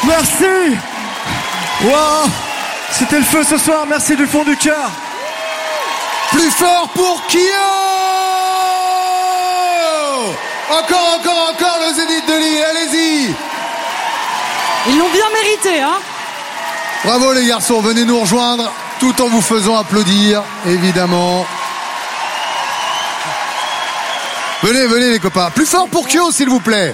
Merci. Wow, c'était le feu ce soir, merci du fond du cœur. Plus fort pour Kyo. Encore le Zénith de Lille, allez-y. Ils l'ont bien mérité, hein. Bravo les garçons, venez nous rejoindre tout en vous faisant applaudir, évidemment. Venez les copains. Plus fort pour Kyo, s'il vous plaît.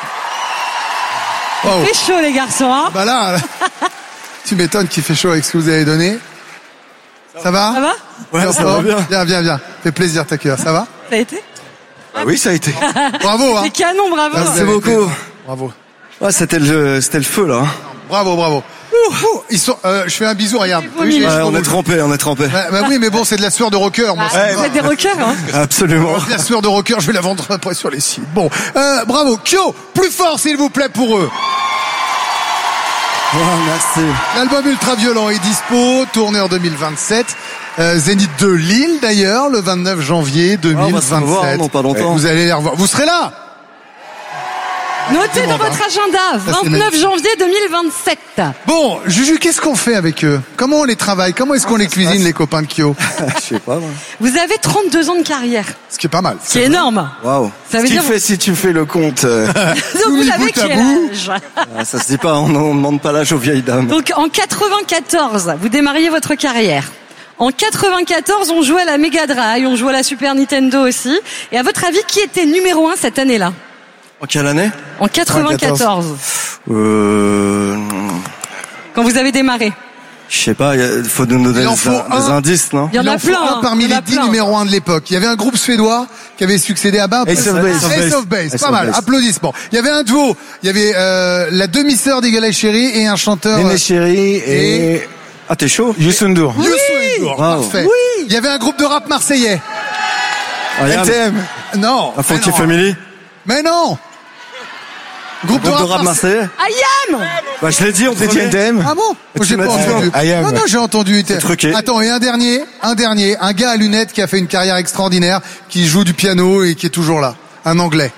Wow. Il fait chaud les garçons, hein. Bah là, tu m'étonnes qu'il fait chaud avec ce que vous avez donné. Ça va? Ça va? Ouais, ça va bien. Bien. Fait plaisir de t'accueillir. Ça va? Ça a été? Ah oui, ça a été. Bravo, hein. C'est canon, bravo. Merci beaucoup. Bravo. Ouais, c'était le feu, là. Bravo. Ils sont, je fais un bisou, regarde. Oui, on est trempé. Bah oui, mais bon, c'est de la sueur de rocker, moi. Vous êtes des rockers, hein. Absolument. La sueur de rocker, je vais la vendre après sur les sites. Bon, bravo. Kyo, plus fort, s'il vous plaît, pour eux. Oh, merci. L'album Ultraviolent est dispo, tournée en 2027. Zénith de Lille, d'ailleurs, le 29 janvier 2027. On va se revoir, non, pas longtemps. Vous allez les revoir. Vous serez là? Notez dans votre agenda, 29 janvier 2027. Bon, Juju, qu'est-ce qu'on fait avec eux? Comment on les travaille? Comment est-ce qu'on les cuisine, les copains de Kyo? Je sais pas, moi. Vous avez 32 ans de carrière. Ce qui est pas mal. C'est énorme. Waouh. Ça veut Ce qui dire... fait, si tu fais le compte. Donc vous avez quel âge? Ça se dit pas, on demande pas l'âge aux vieilles dames. Donc en 94, vous démarriez votre carrière. En 94, on jouait à la Mega Drive, on jouait à la Super Nintendo aussi. Et à votre avis, qui était numéro 1 cette année-là? En quelle année? En 94. Quand vous avez démarré. Je sais pas, il faut nous donner des indices, non? Il y en a plein. Parmi les 10 numéros 1 de l'époque. Il y avait un groupe suédois qui avait succédé à Ace of Base. Pas mal. Applaudissements. Il y avait un duo. Il y avait la demi-sœur d'Egal Chéri et un chanteur. Néné Chéri et... Ah, t'es chaud? Youssou N'Dour. Youssou N'Dour. Parfait. Oui. Il y avait un groupe de rap marseillais. NTM. Non. La Funky Family. Mais non. Groupe de rap marseillais. IAM. Bah, je l'ai dit, on peut dire NTM. Ah bon? J'ai pas entendu. Non, j'ai entendu. C'est truqué. Attends, et un dernier, un gars à lunettes qui a fait une carrière extraordinaire, qui joue du piano et qui est toujours là. Un Anglais.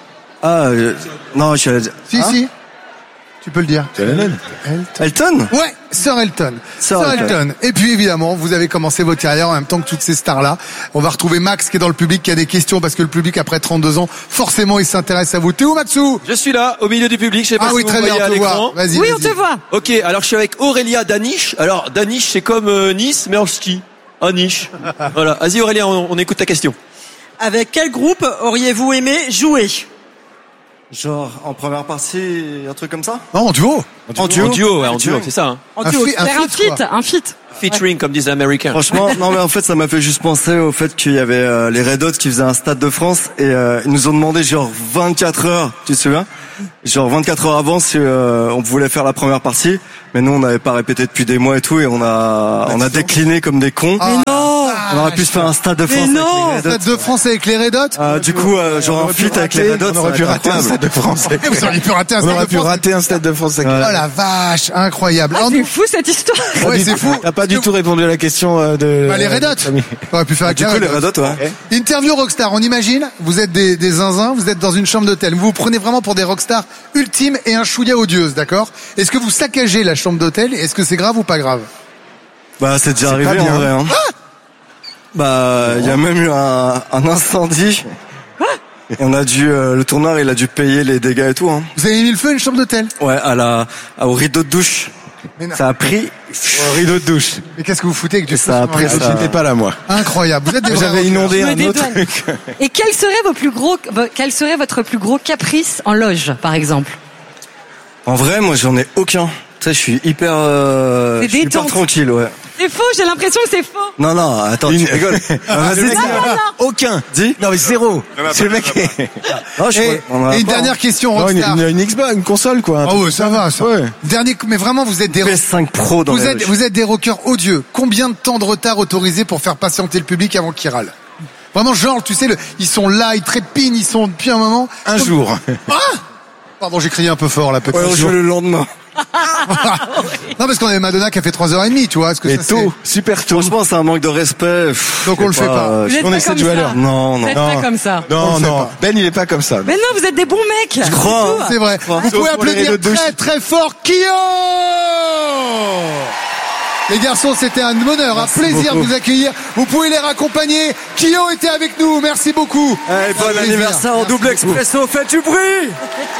Non, je l'ai dit. Si. Tu peux le dire. Elton? Ouais, Sir Elton. Sir Elton. Et puis évidemment, vous avez commencé votre carrière en même temps que toutes ces stars-là. On va retrouver Max qui est dans le public, qui a des questions parce que le public après 32 ans, forcément, il s'intéresse à vous. T'es où, Maxou? Je suis là, au milieu du public. Je sais pas si oui, vous très voyez bien, à on te voit. l'écran. Vas-y. Oui, on te voit. Ok, alors je suis avec Aurélia Daniche. Alors Daniche, c'est comme Nice, mais en ski. Un niche. Voilà. Vas-y Aurélia, on écoute ta question. Avec quel groupe auriez-vous aimé jouer? Genre, en première partie, un truc comme ça? Non, en duo. En duo, c'est ça. Hein. En duo. Faire un feat. Featuring comme disent les Américains. Franchement, non mais en fait ça m'a fait juste penser au fait qu'il y avait les Red Hot qui faisaient un Stade de France et ils nous ont demandé genre 24 heures, tu te souviens? Genre 24 heures avant si on voulait faire la première partie, mais nous on n'avait pas répété depuis des mois et tout et on a décliné comme des cons. Mais non. On aurait pu se faire un Stade de France avec les Red Hot. Stade de France avec les Red Hot. Du coup, genre un feat avec les Red Hot, on aurait pu rater un Stade de France. Vous auriez pu rater un On Stade aurait de pu France. rater un Stade de France. Oh la vache, incroyable. C'est fou cette histoire. Ouais, c'est fou. T'as pas du tout répondu à la question de... Les Red Hot. On aurait pu faire du coup les Red Hot, ouais. Interview rockstar, on imagine, vous êtes des zinzins, vous êtes dans une chambre d'hôtel, vous vous prenez vraiment pour des rockstars ultimes et un chouïa odieuse, d'accord? Est-ce que vous saccagez la chambre d'hôtel? Est-ce que c'est grave ou pas grave? Bah c'est déjà arrivé en vrai. Hein. Bah il y a même eu un incendie. Et on a dû le tourneur il a dû payer les dégâts et tout. Hein. Vous avez mis le feu à une chambre d'hôtel? Ouais, au rideau de douche. Ça a pris au rideau de douche. Mais qu'est-ce que vous foutez avec du feu? Ça a pris. J'étais pas là moi. Incroyable. Vous êtes des J'avais inondé un autre truc. Et quel serait votre plus gros caprice en loge, par exemple? En vrai, moi j'en ai aucun. Tu sais, je suis hyper tranquille, ouais. C'est faux, j'ai l'impression que c'est faux. Non, attends, tu rigoles. Vas-y, aucun. Dis. Non, mais zéro. C'est le mec. Et une dernière question, rockstar. Une Xbox, une console, quoi. Ah ouais, ça va, ça. Ouais. Dernier, mais vraiment, vous êtes des PS5 Pro dans vous êtes des rockers odieux. Combien de temps de retard autorisé pour faire patienter le public avant qu'il râle? Vraiment, genre, tu sais, ils sont là, ils trépignent, ils sont depuis un moment. Un jour. Ah! Pardon, j'ai crié un peu fort, là, peut-être. Ouais, on joue le lendemain. Non, parce qu'on avait Madonna qui a fait 3h30, tu vois. Est-ce que Et ça, tôt, super tôt. Franchement, c'est un manque de respect. Donc on le fait pas. Vous êtes On pas essaie comme de jouer à ça. l'heure. Non, Vous non. êtes pas comme ça. On Non, le fait non. pas. Ben, il est pas comme ça. Mais non, vous êtes des bons mecs. Je crois. C'est vrai. Vous Sauf pouvez pour les applaudir rideaux de douche. très très fort Kyo. Les garçons, c'était un bonheur, un plaisir de beaucoup. vous accueillir. Vous pouvez les raccompagner. Kyo était avec nous. Merci beaucoup. Bon plaisir. anniversaire au Merci double beaucoup. expresso, faites du bruit.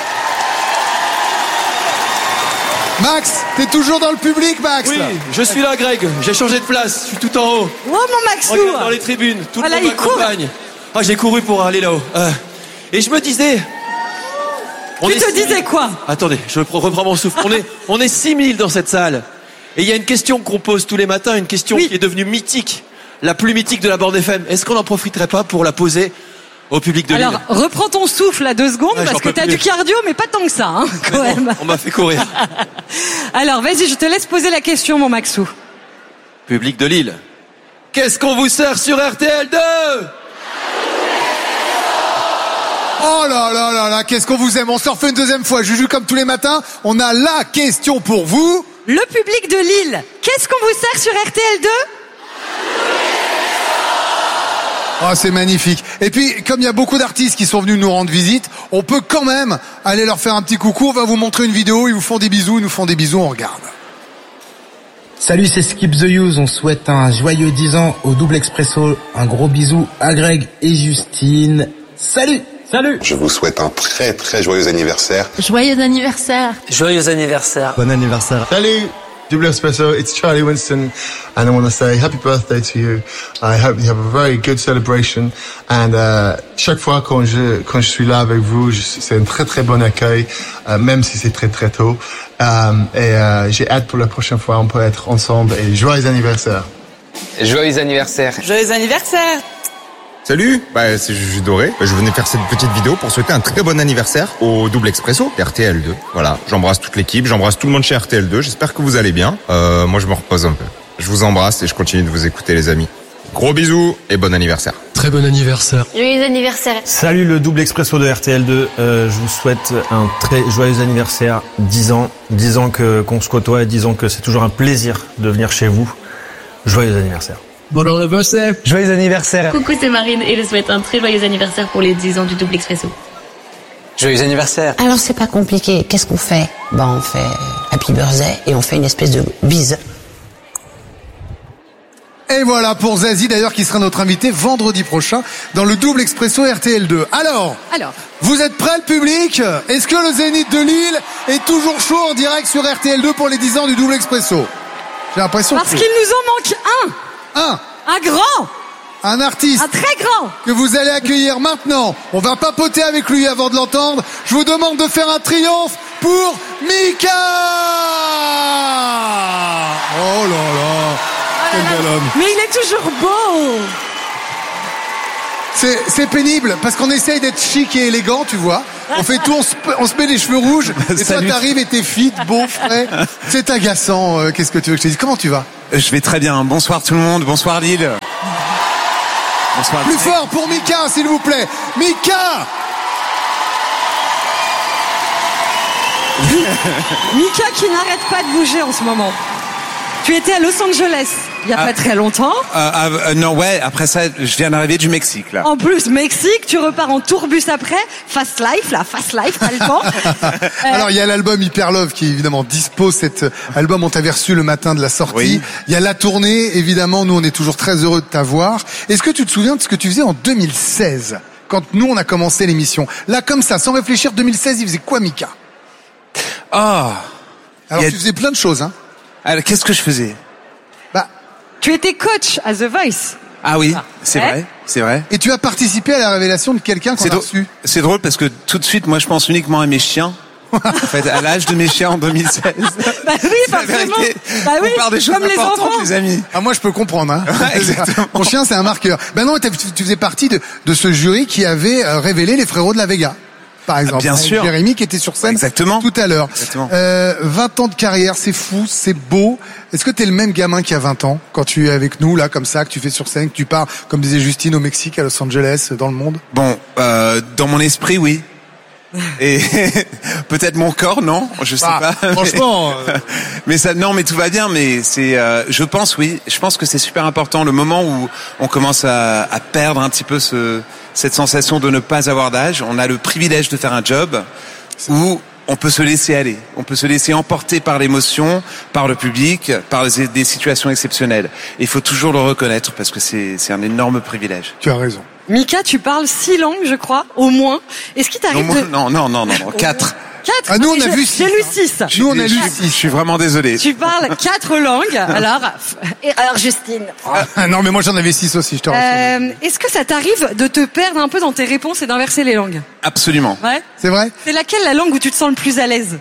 Max, t'es toujours dans le public, Max. Oui, je suis là, Greg. J'ai changé de place. Je suis tout en haut. Oh, mon Maxou. Regarde dans les tribunes. Tout Voilà, le monde il court. m'accompagne. Ah, j'ai couru pour aller là-haut. Et je me disais... Tu te 6 000. disais quoi? Attendez, je reprends mon souffle. On est 6 000 dans cette salle. Et il y a une question qu'on pose tous les matins, une question Oui. qui est devenue mythique. La plus mythique de la bande FM. Est-ce qu'on n'en profiterait pas pour la poser au public de Lille? Alors, reprends ton souffle à 2 secondes Ouais, parce j'en que peux t'as plus. du cardio, mais pas tant que ça, hein, quand Mais bon, même. on m'a fait courir. Alors, vas-y, je te laisse poser la question, mon Maxou. Public de Lille. Qu'est-ce qu'on vous sert sur RTL2? Oh là là là là, qu'est-ce qu'on vous aime. On se refait une deuxième fois. Juju, comme tous les matins, on a la question pour vous. Le public de Lille, qu'est-ce qu'on vous sert sur RTL2? Oh, c'est magnifique. Et puis, comme il y a beaucoup d'artistes qui sont venus nous rendre visite, on peut quand même aller leur faire un petit coucou. On va vous montrer une vidéo. Ils vous font des bisous, ils nous font des bisous. On regarde. Salut, c'est Skip the Use. On souhaite un joyeux 10 ans au Double Expresso. Un gros bisou à Greg et Justine. Salut! Salut. Je vous souhaite un très très joyeux anniversaire. Joyeux anniversaire. Joyeux anniversaire. Bon anniversaire. Salut, Double Espresso, it's Charlie Winston, and I want to say happy birthday to you. I hope you have a very good celebration, and chaque fois quand je suis là avec vous, c'est un très très bon accueil, même si c'est très très tôt. J'ai hâte pour la prochaine fois, on peut être ensemble, et joyeux anniversaire. Joyeux anniversaire. Joyeux anniversaire. Salut, c'est Juju Doré. Je venais faire cette petite vidéo pour souhaiter un très bon anniversaire au Double Expresso RTL2. Voilà, j'embrasse toute l'équipe, j'embrasse tout le monde chez RTL2. J'espère que vous allez bien. Moi, je me repose un peu. Je vous embrasse et je continue de vous écouter, les amis. Gros bisous et bon anniversaire. Très bon anniversaire. Joyeux anniversaire. Salut le Double Expresso de RTL2. Je vous souhaite un très joyeux anniversaire. 10 ans qu'on se côtoie et 10 ans que c'est toujours un plaisir de venir chez vous. Joyeux anniversaire. Bon anniversaire. Joyeux anniversaire. Coucou, c'est Marine et je souhaite un très joyeux anniversaire pour les 10 ans du Double Expresso. Joyeux anniversaire. Alors c'est pas compliqué. Qu'est-ce qu'on fait? On fait Happy Birthday et on fait une espèce de bise. Et voilà pour Zazie d'ailleurs qui sera notre invité vendredi prochain dans le Double Expresso RTL2. Alors, vous êtes prêts le public? Est-ce que le Zénith de Lille est toujours chaud en direct sur RTL2 pour les 10 ans du Double Expresso? J'ai l'impression Parce qu'il nous en manque un. Un grand. Un artiste. Un très grand. Que vous allez accueillir maintenant. On va papoter avec lui avant de l'entendre. Je vous demande de faire un triomphe pour Mika. Oh là là. Quel bel homme. Mais il est toujours beau. C'est pénible parce qu'on essaye d'être chic et élégant, tu vois. On fait tout, on se met les cheveux rouges et toi Salut. t'arrives et t'es fit, beau, frais. C'est agaçant. Qu'est-ce que tu veux que je te dise? Comment tu vas? Je vais très bien. Bonsoir tout le monde. Bonsoir Lille. Bonsoir. Plus fort pour Mika, s'il vous plaît. Mika. Mika qui n'arrête pas de bouger en ce moment. Tu étais à Los Angeles il y a pas très longtemps. Non, ouais. Après ça, je viens d'arriver du Mexique là. En plus, Mexique, tu repars en tourbus après. Fast life, pas le temps. Alors, il y a l'album Hyper Love qui, évidemment, dispose cet album. On t'avait reçu le matin de la sortie. Oui. Il y a la tournée, évidemment. Nous, on est toujours très heureux de t'avoir. Est-ce que tu te souviens de ce que tu faisais en 2016? Quand nous, on a commencé l'émission. Là, comme ça, sans réfléchir, 2016, il faisait quoi, Mika? Alors, tu faisais plein de choses, hein. Alors, qu'est-ce que je faisais? Tu étais coach à The Voice. Ah oui, c'est vrai, c'est vrai. Et tu as participé à la révélation de quelqu'un qu'on a reçu. C'est drôle parce que tout de suite, moi, je pense uniquement à mes chiens. En fait, à l'âge de mes chiens en 2016. Bah oui, forcément. Bah oui, on parle des choses comme les importantes, enfants. les amis. Ah, moi, je peux comprendre, hein. Ouais, exactement. Mon chien, c'est un marqueur. Ben non, tu faisais partie de ce jury qui avait révélé les frérots de la Vega. Par exemple. Bien sûr. Jérémy qui était sur scène. Exactement. Tout à l'heure. Exactement. 20 ans de carrière, c'est fou, c'est beau. Est-ce que t'es le même gamin qu'il y a 20 ans, quand tu es avec nous, là, comme ça, que tu fais sur scène, que tu pars, comme disait Justine, au Mexique, à Los Angeles, dans le monde? Bon, dans mon esprit, oui. Et peut-être mon corps, non, je sais pas. Franchement. Mais ça, non, mais tout va bien. Mais c'est, je pense que c'est super important le moment où on commence à perdre un petit peu cette sensation de ne pas avoir d'âge. On a le privilège de faire un job où on peut se laisser aller, on peut se laisser emporter par l'émotion, par le public, par des situations exceptionnelles. Et il faut toujours le reconnaître parce que c'est un énorme privilège. Tu as raison. Mika, tu parles 6 langues, je crois, au moins. Est-ce qu'il t'arrive de... Non, 4. 4? Ah, nous, on a vu 6. J'ai lu 6. Nous, on a lu 6. Je suis vraiment désolé. Tu parles 4 langues. Alors Justine. Ah, non, mais moi, j'en avais 6 aussi, je te rassure. Est-ce que ça t'arrive de te perdre un peu dans tes réponses et d'inverser les langues? Absolument. Ouais. C'est vrai? C'est laquelle la langue où tu te sens le plus à l'aise?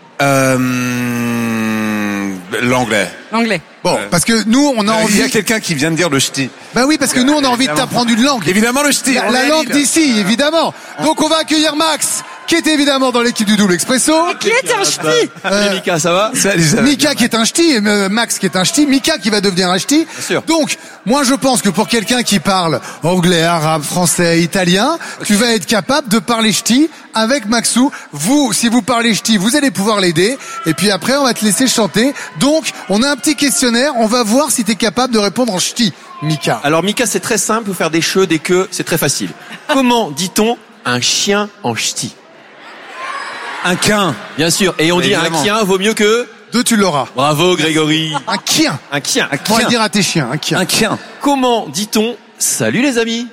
L'anglais. L'anglais. Bon, parce que nous, on a envie... Il y a quelqu'un qui vient de dire le ch'ti. Bah oui, parce que nous, on a envie de t'apprendre une langue. Évidemment, le ch'ti. La langue d'ici, évidemment. Donc, on va accueillir Max, qui est évidemment dans l'équipe du Double Expresso. Qui est un ch'ti? Salut Mika, ça va? Mika qui est un ch'ti, et Max qui est un ch'ti, Mika qui va devenir un ch'ti. Bien sûr. Donc, moi je pense que pour quelqu'un qui parle anglais, arabe, français, italien, tu vas être capable de parler ch'ti avec Maxou. Vous, si vous parlez ch'ti, vous allez pouvoir l'aider. Et puis après, on va te laisser chanter. Donc, on a un petit questionnaire, on va voir si tu es capable de répondre en ch'ti, Mika. Alors Mika, c'est très simple, pour faire des cheux, des queues, c'est très facile. Comment dit-on un chien en ch'ti? Un quin. Bien sûr. Et on dit évidemment. un chien vaut mieux que... 2, tu l'auras. Bravo Grégory. Un chien. Un chien. On va dire à tes chiens, un chien. Un quin. Comment dit-on salut les amis?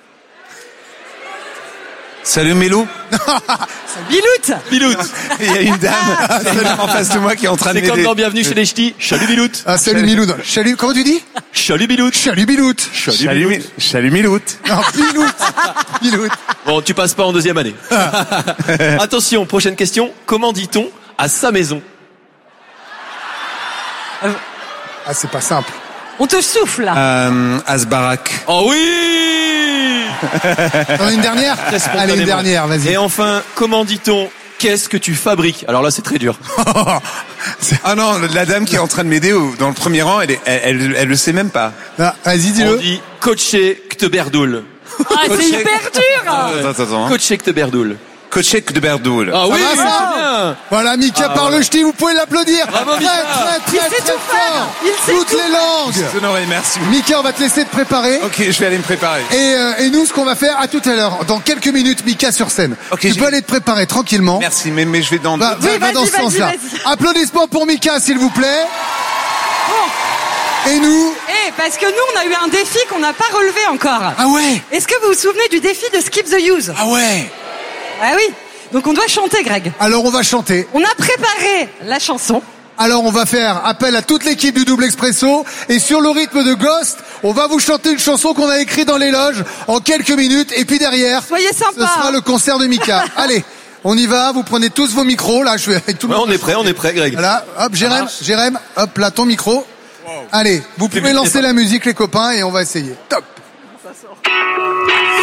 Salut Mélo. Biloute. Biloute. Il y a une dame en face de moi qui est en train de C'est comme m'aider. dans Bienvenue chez les ch'tis. Salut Biloute. Ah, salut Miloud. Salut, comment tu dis? Salut Biloute. Salut Biloute. Salut Milout. Non, Biloute. Biloute. Bon, tu passes pas en deuxième année. Attention, prochaine question. Comment dit-on à sa maison? Ah, c'est pas simple. On te souffle là. Asbarak. Oh oui. T'en as une dernière? Très spontanément. Allez, une dernière, vas-y. Et enfin, comment dit-on qu'est-ce que tu fabriques? Alors là, c'est très dur. Ah non, la dame qui est en train de m'aider dans le premier rang, elle le sait même pas. Ah, vas-y, On dis-le. dit coacher Kteberdoul. Ah, c'est hyper dur. Attends. Coacher Kteberdoul. Coacher de Berdoul. Ah oui, va, ça c'est bien. Voilà, Mika parle ch'ti, vous pouvez l'applaudir. Bravo, Très, Mika. très, Il très, sait très tout faire. fort. Il sait Toutes tout les langues. Honoré, merci. Mika, on va te laisser te préparer. Ok, je vais aller me préparer. Et nous, ce qu'on va faire, à tout à l'heure, dans quelques minutes, Mika sur scène. Ok, tu j'y peux vais. aller te préparer tranquillement. Merci, mais je vais dans... Va Oui, dans vas-y, ce sens-là. vas-y. Applaudissements pour Mika, s'il vous plaît. Et nous? Parce que nous, on a eu un défi qu'on n'a pas relevé encore. Ah ouais? Est-ce que vous vous souvenez du défi de Skip the Use? Ah ouais? Ah oui. Donc on doit chanter, Greg. Alors on va chanter. On a préparé la chanson. Alors on va faire appel à toute l'équipe du Double Expresso et sur le rythme de Ghost, on va vous chanter une chanson qu'on a écrite dans les loges en quelques minutes et puis derrière, Soyez sympa. ce sera le concert de Mika. Allez, on y va, vous prenez tous vos micros, là je vais avec tout le Ouais, monde. on est prêt, Greg. Voilà, hop, Jérém, hop là ton micro. Allez, vous pouvez vite, lancer la musique les copains et on va essayer. Top.